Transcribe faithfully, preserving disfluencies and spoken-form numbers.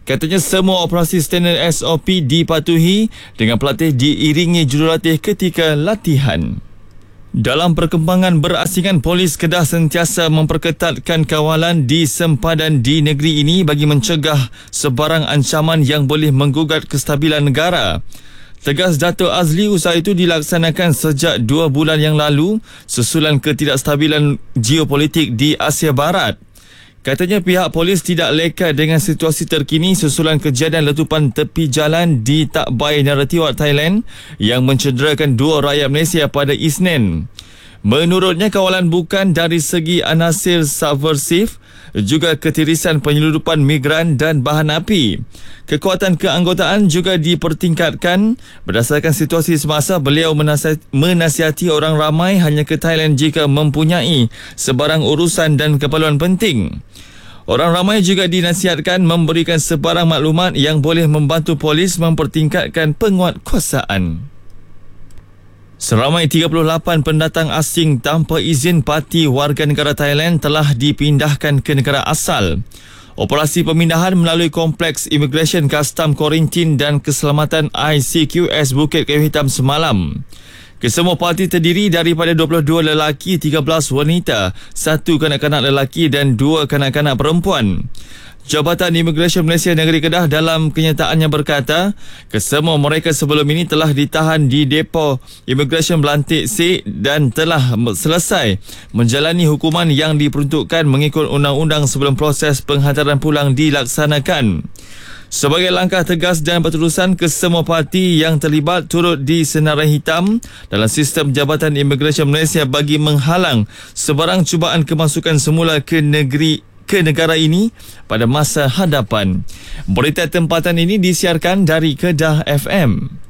Katanya semua operasi standard S O P dipatuhi dengan pelatih diiringi jurulatih ketika latihan. Dalam perkembangan berasingan, Polis Kedah sentiasa memperketatkan kawalan di sempadan di negeri ini bagi mencegah sebarang ancaman yang boleh menggugat kestabilan negara. Tegas Dato' Azli, usaha itu dilaksanakan sejak dua bulan yang lalu susulan ketidakstabilan geopolitik di Asia Barat. Katanya pihak polis tidak leka dengan situasi terkini susulan kejadian letupan tepi jalan di Tak Bai Naratiwat, Thailand yang mencederakan dua rakyat Malaysia pada Isnin. Menurutnya, kawalan bukan dari segi anasir subversif, juga ketirisan penyeludupan migran dan bahan api. Kekuatan keanggotaan juga dipertingkatkan. Berdasarkan situasi semasa, beliau menasihati orang ramai hanya ke Thailand jika mempunyai sebarang urusan dan keperluan penting. Orang ramai juga dinasihatkan memberikan sebarang maklumat yang boleh membantu polis mempertingkatkan penguatkuasaan. Seramai tiga puluh lapan pendatang asing tanpa izin parti warga negara Thailand telah dipindahkan ke negara asal. Operasi pemindahan melalui Kompleks Imigresen Kastam Korintin dan Keselamatan I C Q S Bukit Kayu Hitam semalam. Kesemua parti terdiri daripada dua puluh dua lelaki, tiga belas wanita, satu kanak-kanak lelaki dan dua kanak-kanak perempuan. Jabatan Imigresen Malaysia Negeri Kedah dalam kenyataannya berkata, kesemua mereka sebelum ini telah ditahan di Depo Imigresen Belantik C dan telah selesai menjalani hukuman yang diperuntukkan mengikut undang-undang sebelum proses penghantaran pulang dilaksanakan. Sebagai langkah tegas dan berterusan, kesemua parti yang terlibat turut disenarai hitam dalam sistem Jabatan Imigresen Malaysia bagi menghalang sebarang cubaan kemasukan semula ke negeri ke negara ini pada masa hadapan. Berita tempatan ini disiarkan dari Kedah F M.